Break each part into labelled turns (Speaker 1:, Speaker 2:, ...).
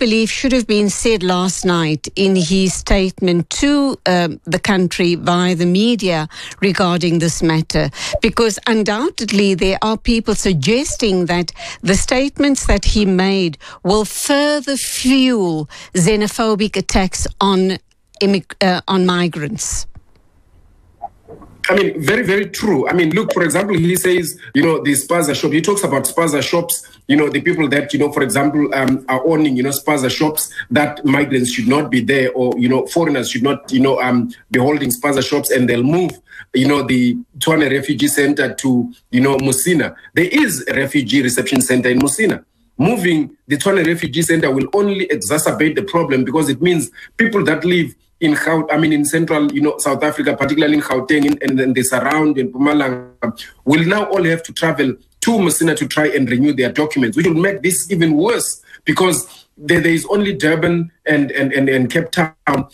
Speaker 1: believe, should have been said last night in his statement to the country via the media regarding this matter, because undoubtedly there are people suggesting that the statements that he made will further fuel xenophobic attacks on migrants.
Speaker 2: I mean, very, very true. I mean, look, for example, he says, the spaza shop. He talks about spaza shops, the people that, for example, are owning, spaza shops, that migrants should not be there, or, foreigners should not, be holding spaza shops, and they'll move, the Tshwane Refugee Center to, Musina. There is a refugee reception center in Musina. Moving the Tshwane Refugee Center will only exacerbate the problem, because it means people that live in central, South Africa, particularly in Gauteng and the surround in Mpumalanga, will now all have to travel to Musina to try and renew their documents, which will make this even worse, because there is only Durban and Cape Town,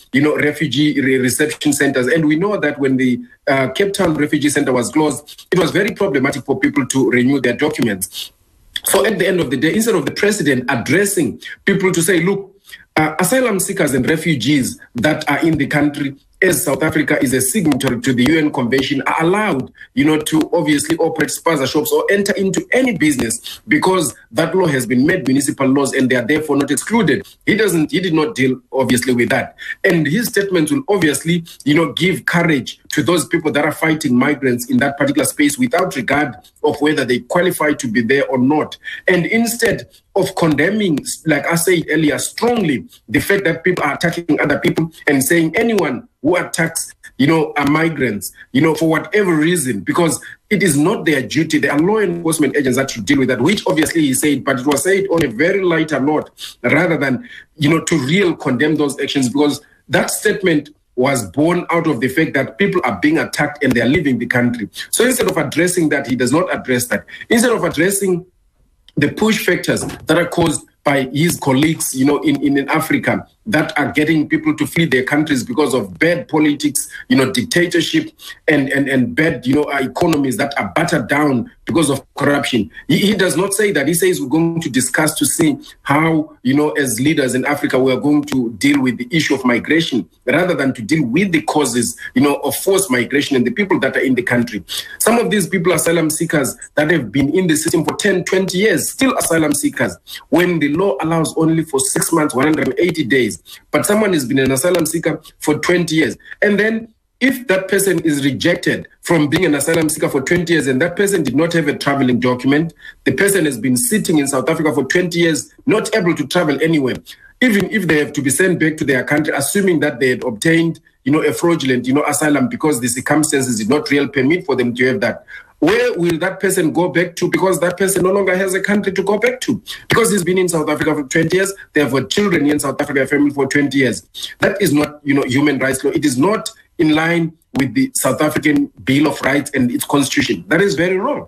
Speaker 2: refugee reception centers. And we know that when the Cape Town Refugee Center was closed, it was very problematic for people to renew their documents. So at the end of the day, instead of the president addressing people to say, look, asylum seekers and refugees that are in the country, as South Africa is a signatory to the UN Convention, are allowed, to obviously operate spaza shops or enter into any business, because that law has been made municipal laws and they are therefore not excluded. He did not deal, obviously, with that. And his statements will obviously, give courage to those people that are fighting migrants in that particular space, without regard of whether they qualify to be there or not. And instead of condemning, like I said earlier, strongly the fact that people are attacking other people, and saying anyone who attacks, are migrants, for whatever reason, because it is not their duty. There are law enforcement agents that should deal with that, which obviously he said, but it was said on a very lighter note, rather than, to real condemn those actions, because that statement was born out of the fact that people are being attacked and they are leaving the country. So instead of addressing that, he does not address that. Instead of addressing the push factors that are caused by his colleagues, in Africa, that are getting people to flee their countries because of bad politics, dictatorship, and bad, economies that are battered down because of corruption. He does not say that. He says we're going to discuss to see how, as leaders in Africa, we are going to deal with the issue of migration, rather than to deal with the causes, of forced migration and the people that are in the country. Some of these people are asylum seekers that have been in the system for 10, 20 years, still asylum seekers, when the law allows only for 6 months, 180 days. But someone has been an asylum seeker for 20 years. And then if that person is rejected from being an asylum seeker for 20 years, and that person did not have a traveling document, the person has been sitting in South Africa for 20 years, not able to travel anywhere. Even if they have to be sent back to their country, assuming that they had obtained, a fraudulent, asylum, because the circumstances did not really permit for them to have that, where will that person go back to? Because that person no longer has a country to go back to. Because he's been in South Africa for 20 years, they have got children in South Africa, a family for 20 years. That is not, human rights law. It is not in line with the South African Bill of Rights and its constitution. That is very wrong.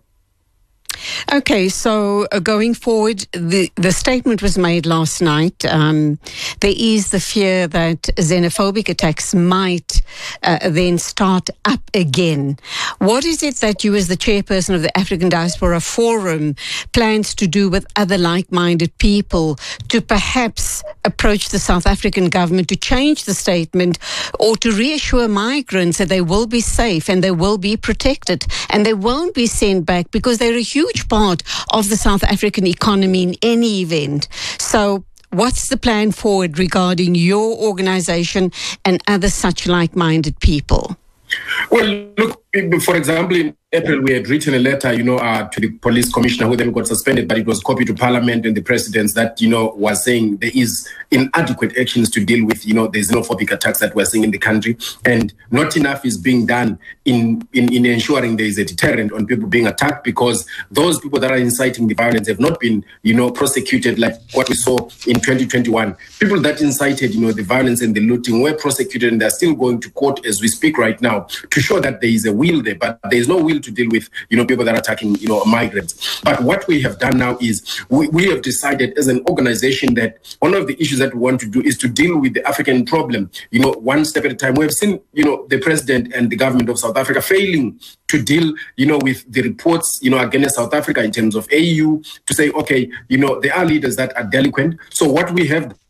Speaker 1: Okay, so going forward, the statement was made last night. There is the fear that xenophobic attacks might then start up again. What is it that you, as the chairperson of the African Diaspora Forum, plans to do with other like-minded people to perhaps approach the South African government to change the statement, or to reassure migrants that they will be safe and they will be protected and they won't be sent back, because they're a huge part of the South African economy in any event? So what's the plan forward regarding your organization and other such like-minded people?
Speaker 2: Well, look, for example, in April, we had written a letter, to the police commissioner, who then got suspended, but it was copied to Parliament and the president, that, was saying there is inadequate actions to deal with, the xenophobic attacks that we're seeing in the country. And not enough is being done in ensuring there is a deterrent on people being attacked, because those people that are inciting the violence have not been, prosecuted like what we saw in 2021. People that incited, the violence and the looting were prosecuted, and they're still going to court as we speak right now, to show that there is a will there, but there is no will to deal with, people that are attacking, migrants. But what we have done now is we have decided as an organization that one of the issues that we want to do is to deal with the African problem, one step at a time. We have seen, the president and the government of South Africa failing to deal, with the reports, against South Africa in terms of AU, to say, okay, there are leaders that are delinquent. So what we have